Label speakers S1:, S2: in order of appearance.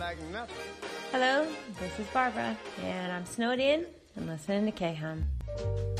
S1: like nothing.
S2: Hello, this is Barbara, and I'm snowed in and listening to K-Hum.